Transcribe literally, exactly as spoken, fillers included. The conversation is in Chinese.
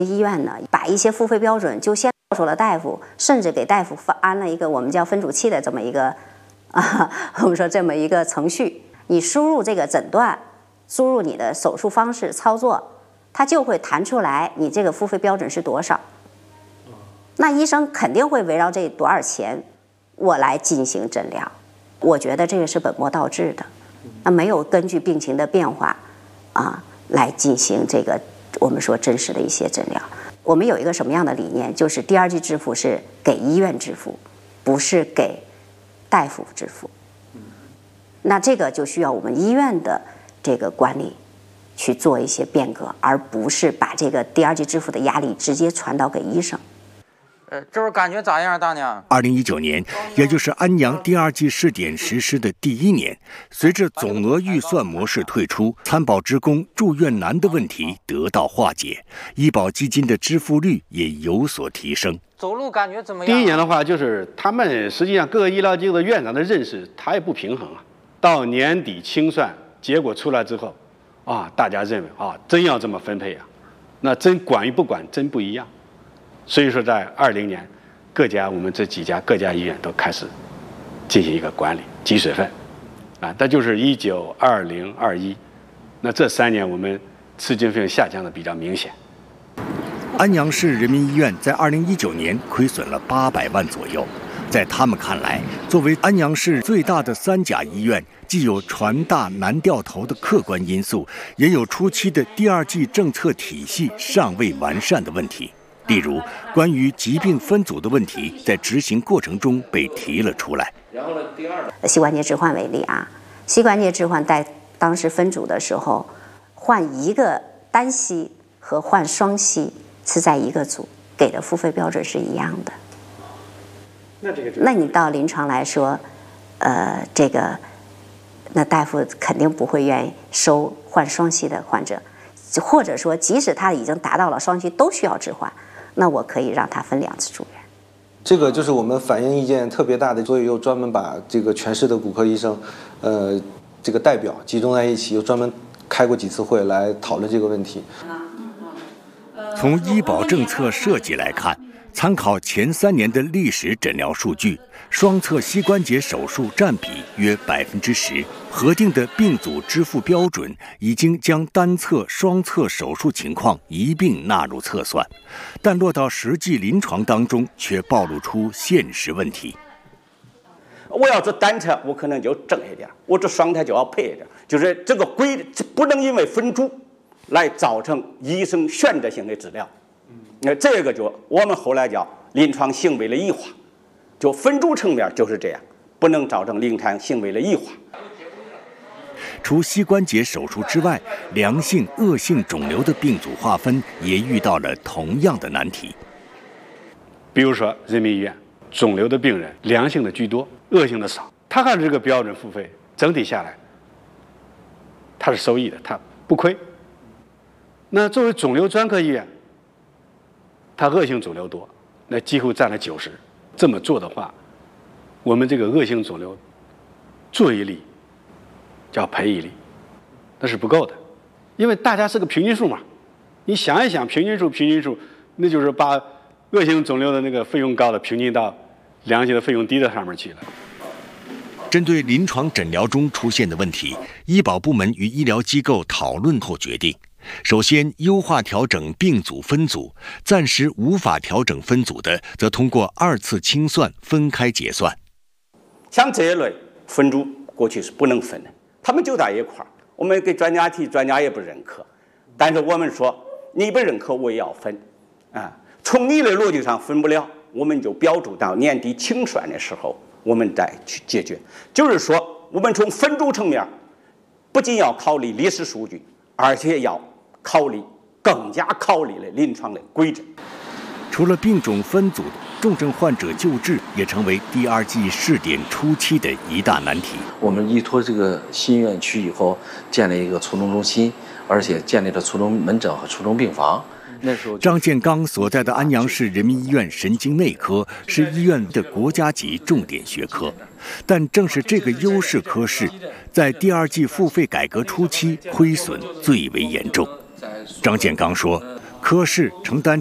医院呢，把一些付费标准就先告诉了大夫，甚至给大夫发安了一个我们叫分组器的这么一个啊，我们说这么一个程序。你输入这个诊断，输入你的手术方式操作，它就会弹出来你这个付费标准是多少。那医生肯定会围绕这多少钱，我来进行诊疗。我觉得这个是本末倒置的，那没有根据病情的变化啊来进行这个。我们说真实的一些诊疗，我们有一个什么样的理念？就是第二季支付是给医院支付，不是给大夫支付。那这个就需要我们医院的这个管理去做一些变革，而不是把这个第二季支付的压力直接传导给医生。 呃，这会儿感觉咋样，大娘？ 二零一九年，也就是安阳第二季试点实施的第一年，随着总额预算模式退出，参保职工住院难的问题得到化解，医保基金的支付率也有所提升。 走路感觉怎么样？ 第一年的话，就是他们实际上各个医疗机构的院长的认识，他也不平衡啊。到年底清算结果出来之后，啊，大家认为啊，真要这么分配啊，那真管与不管真不一样。所以说，在二零年，各家我们这几家各家医院都开始进行一个管理积水分，啊，那就是一九、二零、二一，那这三年我们吃进费用下降的比较明显。 安阳市人民医院在二零一九年亏损了八百万左右，在他们看来，作为安阳市最大的三甲医院，既有船大难掉头的客观因素，也有初期的第二季政策体系尚未完善的问题。例如，关于疾病分组的问题，在执行过程中被提了出来。 然后呢，第二，膝关节置换为例啊，膝关节置换在当时分组的时候，换一个单膝和换双膝是在一个组，给的付费标准是一样的。 那这个， 那你到临床来说，呃，这个，那大夫肯定不会愿意收换双膝的患者，或者说，即使他已经达到了双膝都需要置换。那我可以让他分两次住院。 这个就是我们反映意见特别大的，所以又专门把这个全市的骨科医生，呃，这个代表集中在一起，又专门开过几次会来讨论这个问题。 从医保政策设计来看，参考前三年的历史诊疗数据，双侧膝关节手术占比约百分之十，核定的病组支付标准已经将单侧、双侧手术情况一并纳入测算，但落到实际临床当中，却暴露出现实问题。 我要做单侧，我可能就正一点；我做双侧就要配一点。就是这个规不能因为分组来造成医生选择性的治疗。那这个就我们后来叫临床行为的异化，就分组层面就是这样，不能造成临床行为的异化。 除膝关节手术之外，良性、恶性肿瘤的病组划分也遇到了同样的难题。 比如说人民医院，肿瘤的病人良性的居多，恶性的少，他按这个标准付费，整体下来，他是收益的，他不亏。那作为肿瘤专科医院，它恶性肿瘤多，那几乎占了九十。这么做的话，我们这个恶性肿瘤做一例叫赔一例，那是不够的，因为大家是个平均数嘛。你想一想，平均数，平均数，那就是把恶性肿瘤的那个费用高的平均到良性的费用低的上面去了。 针对临床诊疗中出现的问题，医保部门与医疗机构讨论后决定，首先优化调整病组分组，暂时无法调整分组的，则通过二次清算分开结算。 像这一类分组过去是不能分的，他们就在一块儿，我们给专家提，专家也不认可，但是我们说你不认可我也要分啊，从你的逻辑上分不了，我们就标注到年底清算的时候我们再去解决。就是说我们从分组层面不仅要考虑历史数据，而且要考虑更加考虑了临床的规则。 除了病种分组，重症患者救治也成为第二季试点初期的一大难题。 我们依托这个新院区以后，建立一个卒中中心，而且建立了卒中门诊和卒中病房。那时候， 张建刚所在的安阳市人民医院神经内科是医院的国家级重点学科，但正是这个优势科室，在第二季付费改革初期亏损最为严重。张建刚说， 科室承担